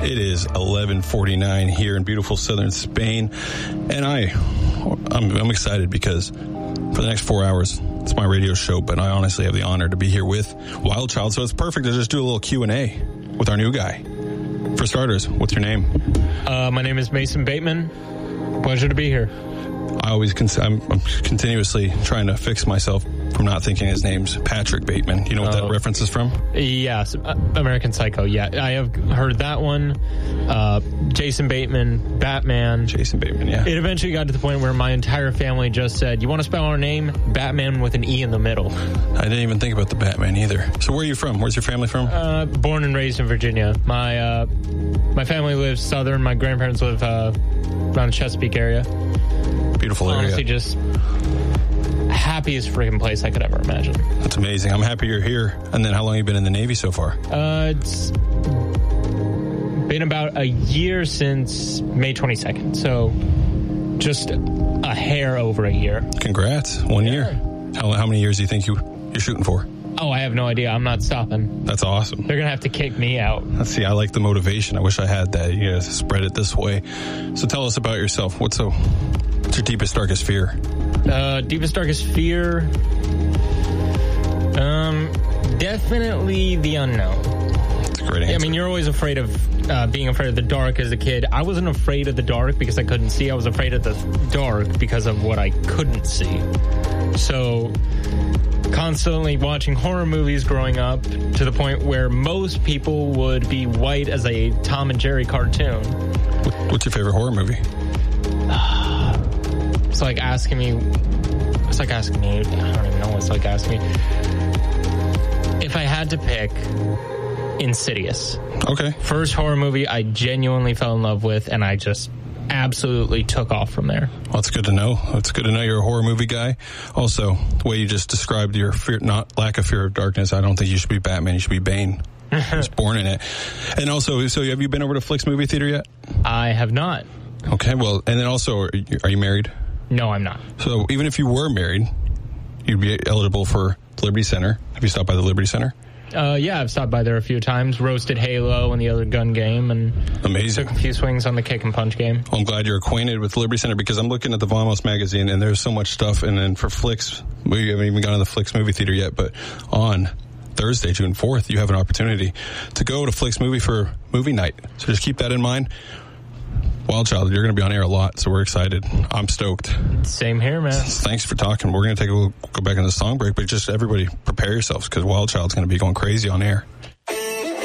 It is 11:49 here in beautiful southern Spain, and I'm excited because for the next 4 hours, it's my radio show, but I honestly have the honor to be here with Wild Child, so it's perfect to just do a little Q&A with our new guy. For starters, what's your name? My name is Mason Bateman. Pleasure to be here. I'm continuously trying to fix myself from not thinking his name's Patrick Bateman. You know what that reference is from? Yes, American Psycho. Yeah, I have heard that one. Jason Bateman, Batman. Jason Bateman, yeah. It eventually got to the point where my entire family just said, "You want to spell our name? Batman with an E in the middle." I didn't even think about the Batman either. So where are you from? Where's your family from? Born and raised in Virginia. My family lives southern. My grandparents live around the Chesapeake area. Beautiful area. Honestly, just happiest freaking place I could ever imagine. That's amazing. I'm happy you're here. And then how long have you been in the Navy so far? It's been about a year since May 22nd. So just a hair over a year. Congrats. 1 year. How many years do you think you're shooting for? Oh, I have no idea. I'm not stopping. That's awesome. They're going to have to kick me out. Let's see. I like the motivation. I wish I had that. You guys spread it this way. So tell us about yourself. What's your deepest, darkest fear? Deepest, darkest fear? Definitely the unknown. That's a great answer. I mean, you're always afraid of being afraid of the dark as a kid. I wasn't afraid of the dark because I couldn't see. I was afraid of the dark because of what I couldn't see. So constantly watching horror movies growing up to the point where most people would be white as a Tom and Jerry cartoon. What's your favorite horror movie? It's like asking me, I don't even know what's like asking me. If I had to pick, Insidious. Okay. First horror movie I genuinely fell in love with, and I just absolutely took off from there. Well, it's good to know. It's good to know you're a horror movie guy. Also, the way you just described your fear, not lack of fear of darkness, I don't think you should be Batman. You should be Bane. He was born in it. And also, so have you been over to Flicks movie theater yet? I have not. Okay, well, and then also, are you married? No, I'm not. So even if you were married, you'd be eligible for Liberty Center. Have you stopped by the Liberty Center? Yeah, I've stopped by there a few times, roasted Halo and the other gun game, and amazing. Took a few swings on the kick and punch game. Well, I'm glad you're acquainted with Liberty Center because I'm looking at the Vamos magazine and there's so much stuff. And then for Flicks, we haven't even gone to the Flicks movie theater yet, but on Thursday, June 4th, you have an opportunity to go to Flicks movie for movie night. So just keep that in mind. Wild Child, you're going to be on air a lot, so we're excited. I'm stoked. Same here, man. Thanks for talking. We're going to go back in the song break, but just everybody prepare yourselves because Wild Child's going to be going crazy on air.